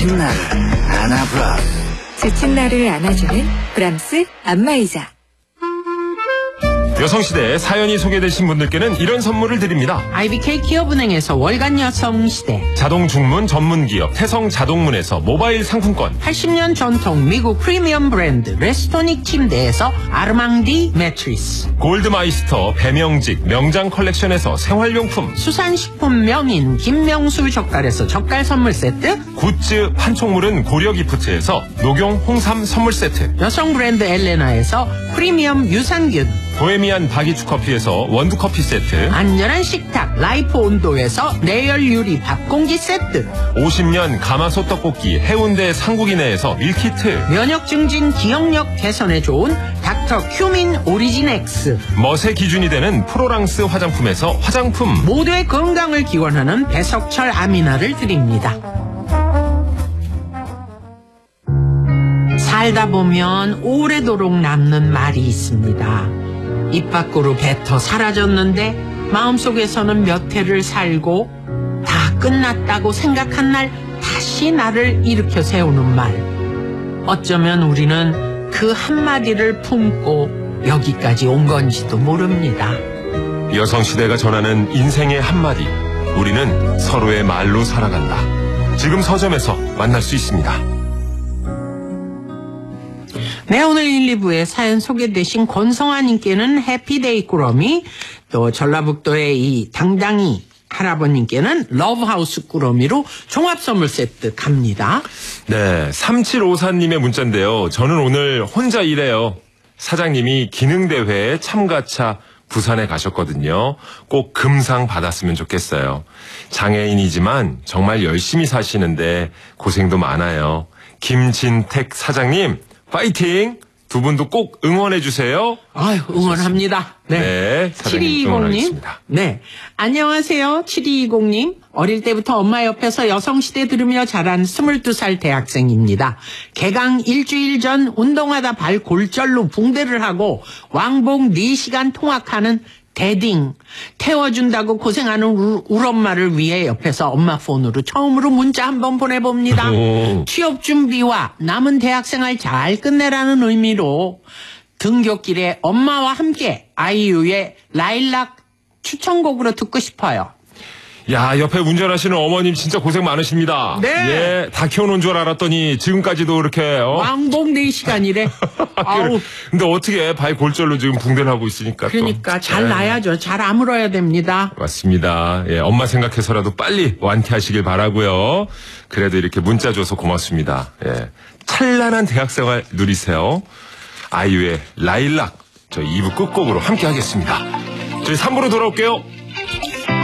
지친 나를 안아브라스. 지친 나를 안아주는 브람스 안마의자. 여성시대에 사연이 소개되신 분들께는 이런 선물을 드립니다. IBK 기업은행에서 월간 여성시대, 자동 중문 전문기업 태성자동문에서 모바일 상품권, 80년 전통 미국 프리미엄 브랜드 레스토닉 침대에서 아르망디 매트리스, 골드마이스터 배명직 명장 컬렉션에서 생활용품, 수산식품 명인 김명수 젓갈에서 젓갈 선물 세트, 굿즈 판촉물은 고려기프트에서 녹용 홍삼 선물 세트, 여성 브랜드 엘레나에서 프리미엄 유산균, 보헤미안 바기추 커피에서 원두커피 세트, 안전한 식탁 라이프 온도에서 내열 유리 밥공기 세트, 50년 가마솥 떡볶이 해운대 상국이네에서 밀키트, 면역 증진 기억력 개선에 좋은 닥터 큐민 오리진 X, 멋의 기준이 되는 프로랑스 화장품에서 화장품, 모두의 건강을 기원하는 배석철 아미나를 드립니다. 살다 보면 오래도록 남는 말이 있습니다. 입 밖으로 뱉어 사라졌는데 마음속에서는 몇 해를 살고 다 끝났다고 생각한 날 다시 나를 일으켜 세우는 말. 어쩌면 우리는 그 한마디를 품고 여기까지 온 건지도 모릅니다. 여성시대가 전하는 인생의 한마디, 우리는 서로의 말로 살아간다. 지금 서점에서 만날 수 있습니다. 네, 오늘 1, 2부에 사연 소개되신 권성아님께는 해피데이 꾸러미, 또 전라북도의 이 당당히 할아버님께는 러브하우스 꾸러미로 종합선물 세트 갑니다. 네, 3754님의 문자인데요. 저는 오늘 혼자 일해요. 사장님이 기능대회에 참가차 부산에 가셨거든요. 꼭 금상 받았으면 좋겠어요. 장애인이지만 정말 열심히 사시는데 고생도 많아요. 김진택 사장님, 파이팅! 두 분도 꼭 응원해주세요. 아유, 응원합니다. 네, 사장님 7220님. 응원하겠습니다. 네. 안녕하세요. 7220님. 어릴 때부터 엄마 옆에서 여성시대 들으며 자란 22살 대학생입니다. 개강 일주일 전 운동하다 발 골절로 붕대를 하고 왕복 4시간 통학하는 대딩. 태워준다고 고생하는 우리 엄마를 위해 옆에서 엄마 폰으로 처음으로 문자 한번 보내봅니다. 취업 준비와 남은 대학생활 잘 끝내라는 의미로 등굣길에 엄마와 함께 아이유의 라일락 추천곡으로 듣고 싶어요. 야, 옆에 운전하시는 어머님 진짜 고생 많으십니다. 네. 예, 다 키워놓은 줄 알았더니 지금까지도 이렇게. 왕복 4시간이래. 아우. 근데 어떻게 발 골절로 지금 붕대를 하고 있으니까. 그러니까 또. 잘 예. 놔야죠. 잘 아물어야 됩니다. 맞습니다. 예, 엄마 생각해서라도 빨리 완쾌하시길 바라고요. 그래도 이렇게 문자 줘서 고맙습니다. 예, 찬란한 대학생활 누리세요. 아이유의 라일락, 저희 2부 끝곡으로 함께 하겠습니다. 저희 3부로 돌아올게요.